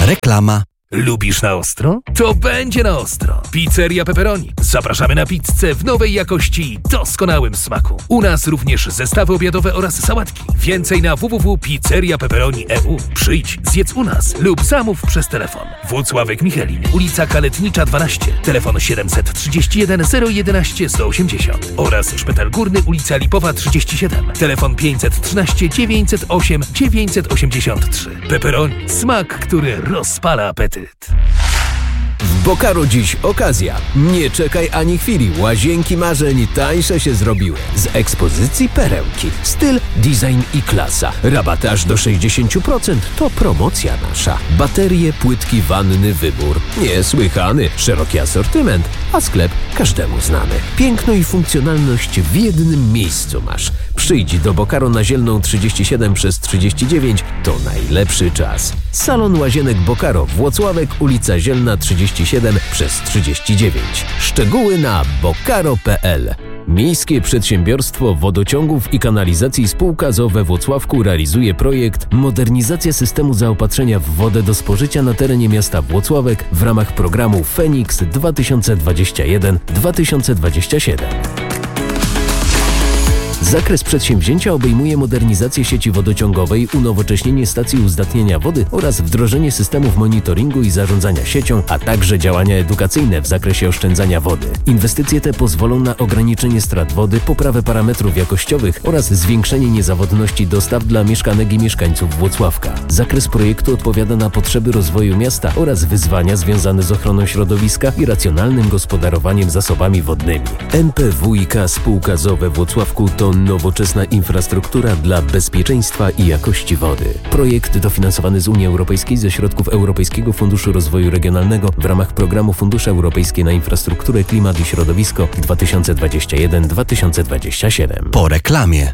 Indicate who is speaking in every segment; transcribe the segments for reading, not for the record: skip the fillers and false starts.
Speaker 1: Reklama.
Speaker 2: Lubisz na ostro? To będzie na ostro. Pizzeria Pepperoni. Zapraszamy na pizzę w nowej jakości i doskonałym smaku. U nas również zestawy obiadowe oraz sałatki. Więcej na www.pizzeriapepperoni.eu. Przyjdź, zjedz u nas lub zamów przez telefon. Włocławek Michelin, ulica Kaletnicza 12, telefon 731 011 180 oraz Szpital Górny, ulica Lipowa 37, telefon 513 908 983. Pepperoni. Smak, który rozpala apetyt.
Speaker 3: W Bokaru dziś okazja. Nie czekaj ani chwili. Łazienki marzeń tańsze się zrobiły. Z ekspozycji perełki. Styl, design i klasa. Rabaty aż do 60%. To promocja nasza. Baterie, płytki, wanny, wybór. Niesłychany. Szeroki asortyment. A sklep każdemu znany. Piękno i funkcjonalność w jednym miejscu masz. Przyjdź do Bokaru na Zielną 37/39. To najlepszy czas. Salon Łazienek Bokaro, Włocławek, ulica Zielna 37/39. Szczegóły na bokaro.pl. Miejskie Przedsiębiorstwo Wodociągów i Kanalizacji Spółka z o.o. we Włocławku realizuje projekt Modernizacja systemu zaopatrzenia w wodę do spożycia na terenie miasta Włocławek w ramach programu Feniks 2021-2027. Zakres przedsięwzięcia obejmuje modernizację sieci wodociągowej, unowocześnienie stacji uzdatniania wody oraz wdrożenie systemów monitoringu i zarządzania siecią, a także działania edukacyjne w zakresie oszczędzania wody. Inwestycje te pozwolą na ograniczenie strat wody, poprawę parametrów jakościowych oraz zwiększenie niezawodności dostaw dla mieszkanek i mieszkańców Włocławka. Zakres projektu odpowiada na potrzeby rozwoju miasta oraz wyzwania związane z ochroną środowiska i racjonalnym gospodarowaniem zasobami wodnymi. MPWiK Spółka z o.o. we Włocławku to nowoczesna infrastruktura dla bezpieczeństwa i jakości wody. Projekt dofinansowany z Unii Europejskiej ze środków Europejskiego Funduszu Rozwoju Regionalnego w ramach programu Fundusze Europejskie na Infrastrukturę, Klimat i Środowisko 2021-2027.
Speaker 1: Po reklamie.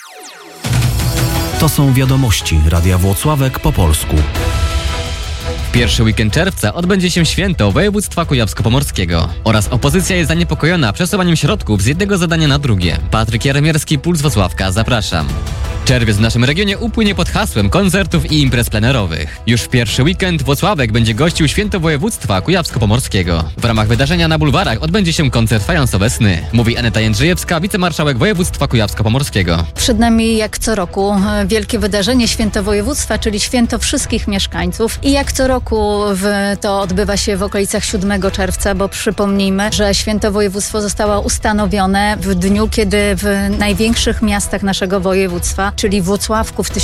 Speaker 1: To są wiadomości Radia Włocławek po polsku.
Speaker 4: Pierwszy weekend czerwca odbędzie się święto województwa kujawsko-pomorskiego oraz opozycja jest zaniepokojona przesuwaniem środków z jednego zadania na drugie. Patryk Jaromierski, Puls Włocławka, zapraszam. Czerwiec w naszym regionie upłynie pod hasłem koncertów i imprez plenerowych. Już w pierwszy weekend Włocławek będzie gościł święto województwa kujawsko-pomorskiego. W ramach wydarzenia na bulwarach odbędzie się koncert Fajansowe Sny. Mówi Aneta Jędrzejewska, wicemarszałek województwa kujawsko-pomorskiego.
Speaker 5: Przed nami jak co roku wielkie wydarzenie Święto Województwa, czyli święto wszystkich mieszkańców. I jak co roku to odbywa się w okolicach 7 czerwca, bo przypomnijmy, że Święto Województwo zostało ustanowione w dniu, kiedy w największych miastach naszego województwa, czyli w Włocławku w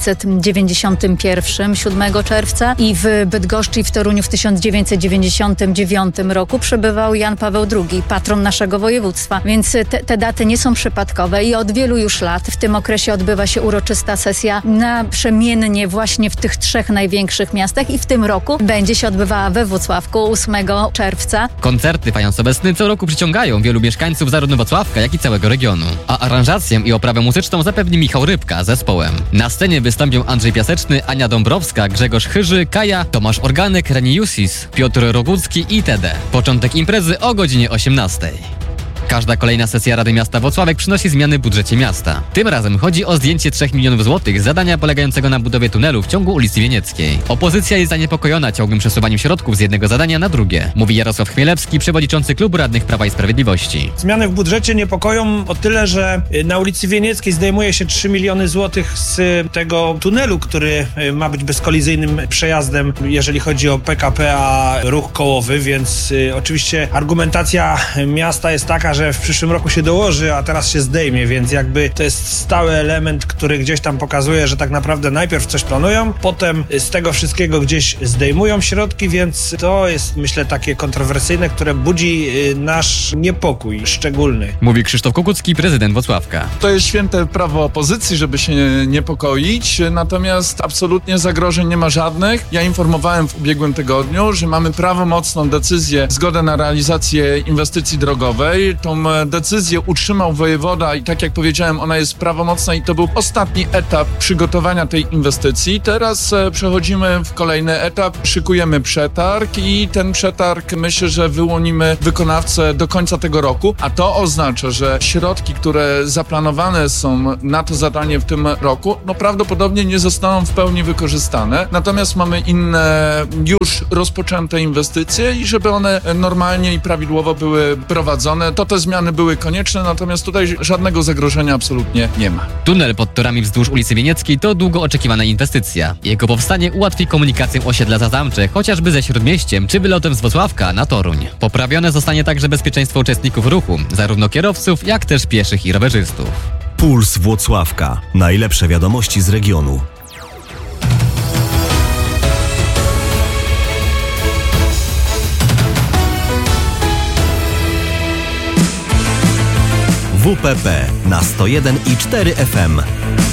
Speaker 5: 1991, 7 czerwca i w Bydgoszczy i w Toruniu w 1999 roku przebywał Jan Paweł II, patron naszego województwa. Więc te daty nie są przypadkowe i od wielu już lat w tym okresie odbywa się uroczysta sesja naprzemiennie właśnie w tych 3 największych miastach i w tym roku będzie się odbywała we Włocławku 8 czerwca.
Speaker 4: Koncerty Fajansowe Sny co roku przyciągają wielu mieszkańców zarówno Włocławka, jak i całego regionu. A aranżację i oprawę muzyczną zapewni Michał Rybka zespołem. Na scenie wystąpią Andrzej Piaseczny, Ania Dąbrowska, Grzegorz Chyży, Kaja, Tomasz Organek, Reni Jusis, Piotr Rogucki itd. Początek imprezy o godzinie 18. Każda kolejna sesja Rady Miasta Włocławek przynosi zmiany w budżecie miasta. Tym razem chodzi o zdjęcie 3 milionów złotych z zadania polegającego na budowie tunelu w ciągu ulicy Wienieckiej. Opozycja jest zaniepokojona ciągłym przesuwaniem środków z jednego zadania na drugie, mówi Jarosław Chmielewski, przewodniczący Klubu Radnych Prawa i Sprawiedliwości.
Speaker 6: Zmiany w budżecie niepokoją o tyle, że na ulicy Wienieckiej zdejmuje się 3 miliony złotych z tego tunelu, który ma być bezkolizyjnym przejazdem, jeżeli chodzi o PKP, a ruch kołowy, więc oczywiście argumentacja miasta jest taka, że w przyszłym roku się dołoży, a teraz się zdejmie, więc jakby to jest stały element, który gdzieś tam pokazuje, że tak naprawdę najpierw coś planują, potem z tego wszystkiego gdzieś zdejmują środki, więc to jest, myślę, takie kontrowersyjne, które budzi nasz niepokój szczególny.
Speaker 4: Mówi Krzysztof Kukucki, prezydent Włocławka.
Speaker 7: To jest święte prawo opozycji, żeby się niepokoić, natomiast absolutnie zagrożeń nie ma żadnych. Ja informowałem w ubiegłym tygodniu, że mamy prawomocną decyzję, zgodę na realizację inwestycji drogowej. To tą decyzję utrzymał wojewoda i tak jak powiedziałem, ona jest prawomocna i to był ostatni etap przygotowania tej inwestycji. Teraz przechodzimy w kolejny etap, szykujemy przetarg i ten przetarg myślę, że wyłonimy wykonawcę do końca tego roku, a to oznacza, że środki, które zaplanowane są na to zadanie w tym roku, no prawdopodobnie nie zostaną w pełni wykorzystane. Natomiast mamy inne już rozpoczęte inwestycje i żeby one normalnie i prawidłowo były prowadzone, to te zmiany były konieczne, natomiast tutaj żadnego zagrożenia absolutnie nie ma.
Speaker 4: Tunel pod torami wzdłuż ulicy Wienieckiej to długo oczekiwana inwestycja. Jego powstanie ułatwi komunikację osiedla Zazamcze, chociażby ze Śródmieściem czy wylotem z Włocławka na Toruń. Poprawione zostanie także bezpieczeństwo uczestników ruchu, zarówno kierowców, jak też pieszych i rowerzystów.
Speaker 1: Puls Włocławka. Najlepsze wiadomości z regionu. WPP na 101,4 FM.